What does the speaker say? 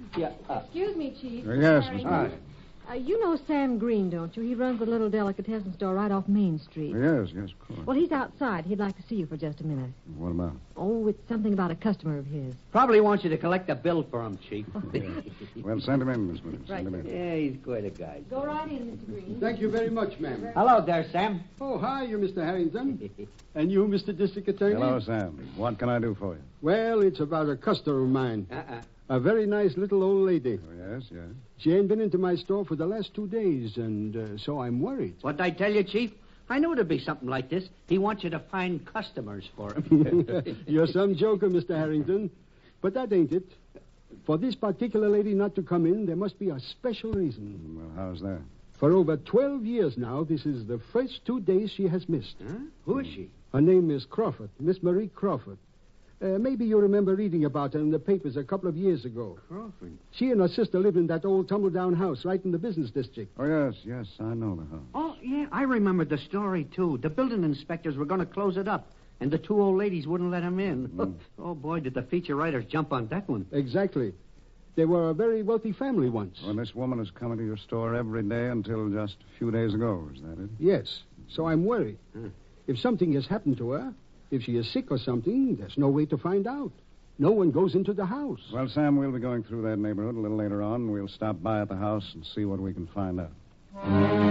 Yeah. Excuse me, Chief. Yes, Harry. Miss Morris. You know Sam Green, don't you? He runs a little delicatessen store right off Main Street. Yes, of course. Well, he's outside. He'd like to see you for just a minute. What about? Oh, it's something about a customer of his. Probably wants you to collect a bill for him, Chief. Well, send him in, Miss Williams. Right. Send him in. Yeah, he's quite a guy. Go right in, Mr. Green. Thank you very much, ma'am. Hello there, Sam. Oh, hi, you Mr. Harrington. And you, Mr. District Attorney? Hello, Sam. What can I do for you? Well, it's about a customer of mine. A very nice little old lady. Oh, yes. She ain't been into my store for the last 2 days, and so I'm worried. What'd I tell you, Chief? I knew it'd be something like this. He wants you to find customers for him. You're some joker, Mr. Harrington. But that ain't it. For this particular lady not to come in, there must be a special reason. Well, how's that? For over 12 years now, this is the first 2 days she has missed. Huh? Who is she? Her name is Crawford, Miss Marie Crawford. Maybe you remember reading about her in the papers a couple of years ago. Crawford. She and her sister lived in that old tumble-down house right in the business district. Oh, yes, I know the house. Oh, yeah, I remember the story, too. The building inspectors were going to close it up, and the 2 old ladies wouldn't let him in. Oh, boy, did the feature writers jump on that one. Exactly. They were a very wealthy family once. Well, this woman is coming to your store every day until just a few days ago. Is that it? Yes. So I'm worried. If something has happened to her, if she is sick or something, there's no way to find out. No one goes into the house. Well, Sam, we'll be going through that neighborhood a little later on. We'll stop by at the house and see what we can find out.